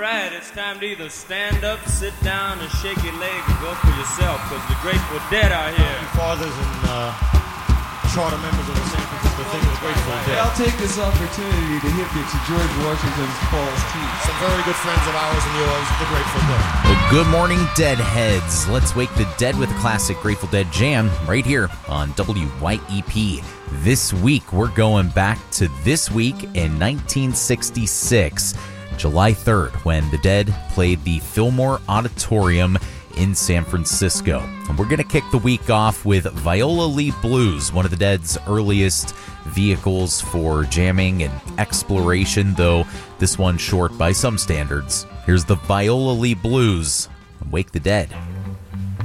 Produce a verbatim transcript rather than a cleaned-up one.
right, it's time to either stand up, sit down, and shake your leg and go for yourself, because the Grateful Dead are here. Thank you, fathers and uh, charter members of the San Francisco Thing of the Grateful Dead. I'll take this opportunity to hip you to George Washington's False Teeth. Some very good friends of ours and yours, the Grateful Dead. Well, good morning, Deadheads. Let's wake the dead with a classic Grateful Dead jam right here on W Y E P. This week, we're going back to this week in nineteen sixty-six, July third, when the Dead played the Fillmore Auditorium in San Francisco. And we're going to kick the week off with Viola Lee Blues, one of the Dead's earliest vehicles for jamming and exploration, though this one short by some standards. Here's the Viola Lee Blues. Wake the Dead.